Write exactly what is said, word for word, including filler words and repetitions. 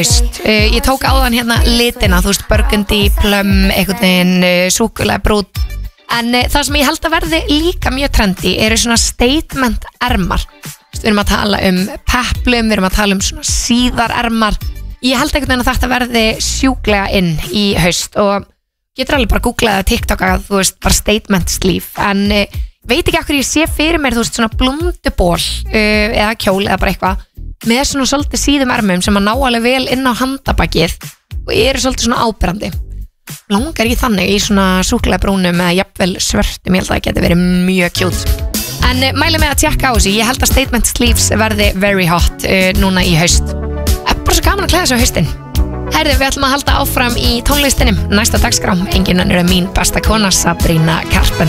Uh, ég tók áðan hérna litina, þú veist, burgundy, plum, einhvern veginn, uh, súkulega brút. En uh, það sem ég held að verði líka mjög trendi eru svona statement ermar. Við erum að tala um peplum, við erum að tala um svona síðarermar. Ég held einhvern veginn að þetta verði sjúklega inn í haust og getur alveg bara googlað að TikToka, þú veist, bara statement sleeve. En uh, veit ekki okkur ég sé fyrir mér, þú veist, svona blunduból uh, eða kjól eða bara eitthvað með svona svolítið síðum ermum sem að ná alveg vel inn á handabakið og eru svolítið svona áberandi. Langar ég þannig í svona súkulega brúnum eða jafnvel svörtum, ég held að það geti verið mjög cute. En uh, mæli með að tjekka á þessu, ég held að statement sleeves verði very hot uh, núna í haust. Það er bara svo gaman að klæða sig á haustin. Herðu, við ætlum að halda áfram í tónlistinni. Næsta dagskrá, enginn önnur en mín besta kona Sabrina Carpenter.